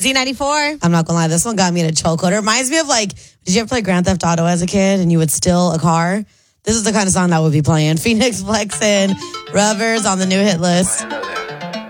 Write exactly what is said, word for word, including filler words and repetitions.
Z ninety-four. I'm not gonna lie, this one got me in a chokehold. It reminds me of like, did you ever play Grand Theft Auto as a kid and you would steal a car? This is the kind of song that would be playing. Phoenix Flexin', Rubbers on the new hit list.